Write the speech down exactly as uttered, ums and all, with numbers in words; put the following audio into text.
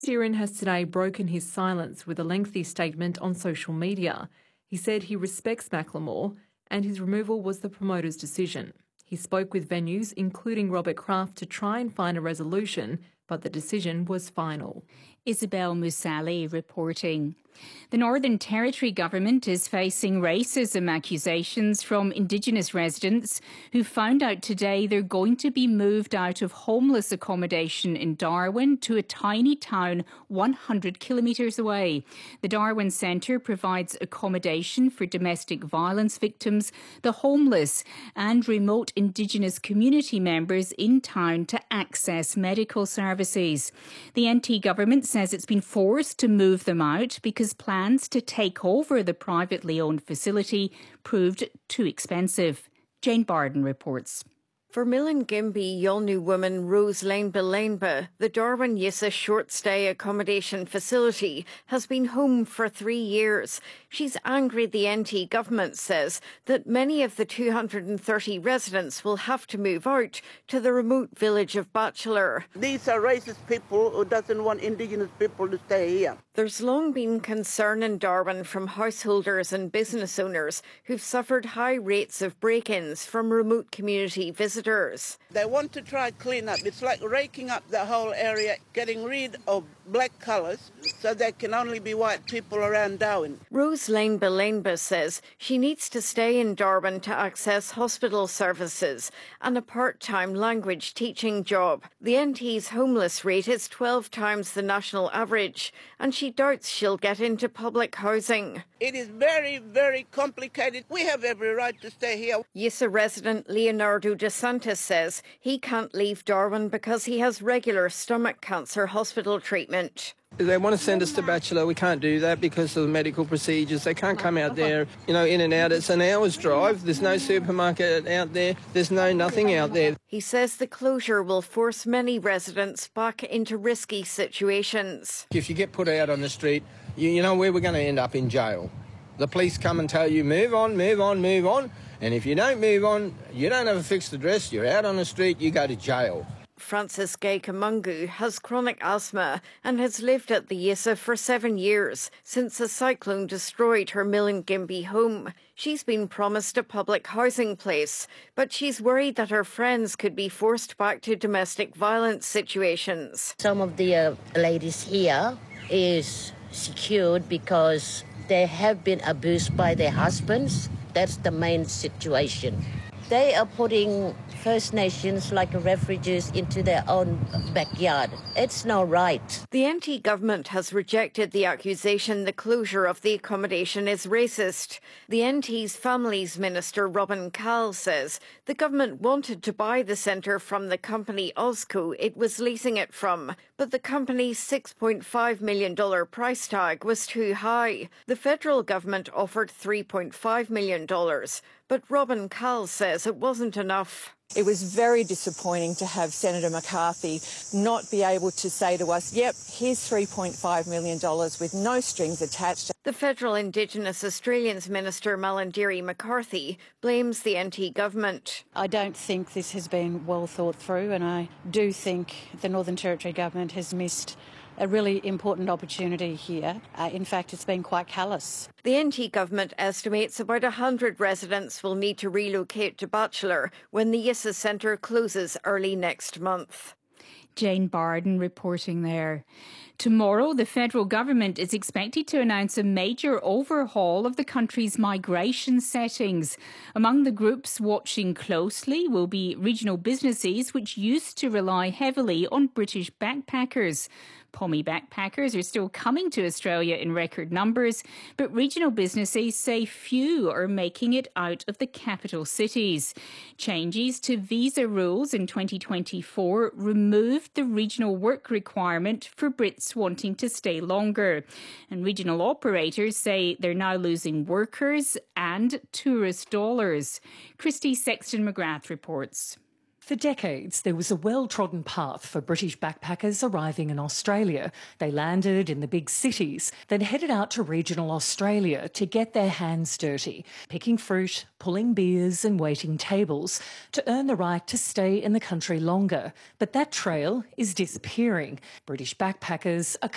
Sheeran has today broken his silence with a lengthy statement on social media. He said he respects Macklemore and his removal was the promoter's decision. He spoke with venues, including Robert Kraft, to try and find a resolution, but the decision was final. Isabel Musali reporting. The Northern Territory government is facing racism accusations from Indigenous residents who found out today they're going to be moved out of homeless accommodation in Darwin to a tiny town one hundred kilometres away. The Darwin Centre provides accommodation for domestic violence victims, the homeless and remote Indigenous community members in town to access medical services. The N T government says it's been forced to move them out because plans to take over the privately owned facility proved too expensive. Jane Barden reports. For Milingimbi Yolnu woman Rose Lainba Lainba, the Darwin Yissa short stay accommodation facility has been home for three years. She's angry the N T government says that many of the two hundred thirty residents will have to move out to the remote village of Batchelor. These are racist people who doesn't want Indigenous people to stay here. There's long been concern in Darwin from householders and business owners who've suffered high rates of break-ins from remote community visitors. They want to try clean up. It's like raking up the whole area, getting rid of black colours so there can only be white people around Darwin. Rose Lainba Lainba says she needs to stay in Darwin to access hospital services and a part-time language teaching job. The N T's homeless rate is twelve times the national average and she doubts she'll get into public housing. It is very, very complicated. We have every right to stay here. Yissa resident Leonardo DeSantis says he can't leave Darwin because he has regular stomach cancer hospital treatment. They want to send us to Batchelor. We can't do that because of the medical procedures. They can't come out there, you know, in and out. It's an hour's drive. There's no supermarket out there. There's no nothing out there. He says the closure will force many residents back into risky situations. If you get put out on the street, you, you know where we're going to end up, in jail. The police come and tell you, move on, move on, move on. And if you don't move on, you don't have a fixed address, you're out on the street, you go to jail. Frances Gay Kamungu has chronic asthma and has lived at the Yissa for seven years since a cyclone destroyed her Milingimbi home. She's been promised a public housing place, but she's worried that her friends could be forced back to domestic violence situations. Some of the uh, ladies here is secured because they have been abused by their husbands. That's the main situation. They are putting First Nations like refugees into their own backyard. It's not right. The N T government has rejected the accusation the closure of the accommodation is racist. The N T's Families Minister Robin Call says the government wanted to buy the centre from the company Osco it was leasing it from, but the company's six point five million dollars price tag was too high. The federal government offered three point five million dollars, but Robin Call says it wasn't enough. It was very disappointing to have Senator McCarthy not be able to say to us, yep, here's three point five million dollars with no strings attached. The Federal Indigenous Australians Minister Malandiri McCarthy blames the N T government. I don't think this has been well thought through, and I do think the Northern Territory government has missed a really important opportunity here. Uh, in fact, it's been quite callous. The N T government estimates about one hundred residents will need to relocate to Batchelor when the Yissa Centre closes early next month. Jane Barden reporting there. Tomorrow, the federal government is expected to announce a major overhaul of the country's migration settings. Among the groups watching closely will be regional businesses which used to rely heavily on British backpackers. Pommy backpackers are still coming to Australia in record numbers, but regional businesses say few are making it out of the capital cities. Changes to visa rules in twenty twenty-four removed the regional work requirement for Brits wanting to stay longer. And regional operators say they're now losing workers and tourist dollars. Christy Sexton-McGrath reports. For decades, there was a well-trodden path for British backpackers arriving in Australia. They landed in the big cities, then headed out to regional Australia to get their hands dirty, picking fruit, pulling beers and waiting tables to earn the right to stay in the country longer. But that trail is disappearing. British backpackers are